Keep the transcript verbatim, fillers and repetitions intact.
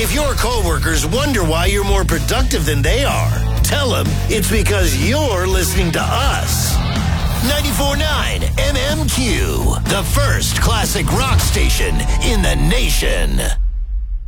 If your coworkers wonder why you're more productive than they are, tell them it's because you're listening to us. ninety-four point nine M M Q, the first classic rock station in the nation.